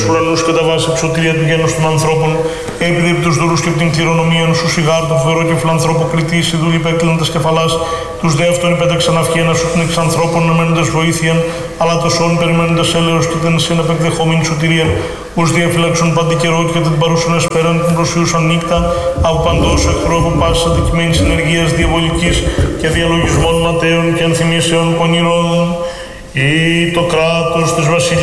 ουρανούς και τα βάση ψωτήρια του γένους των ανθρώπων, επειδή τους δούλους και την κληρονομία σου σιγάρ, το φοβερό και φιλανθρώπο κριτής, οι δούλοι υπέκλειναν κεφαλάς, τους δε αυτόν υπέταξαν αυχή να σου την εξ ανθρώπων αναμένοντας βοήθειαν, αλλά το σόν περιμένοντας έλεος και την εσένα επεκδεχόμενη σωτηρία, ους διαφυλάξουν πάντη καιρό και την παρούσαν εσπέραν την προσφύουσαν νύχτα, από παντός εχθρού από πάσης αντικειμένης ενεργείας διαβολικής και διαλογισμών ματέων και ενθυμίσεων πονηρών, ή το κράτος της βασιλείας.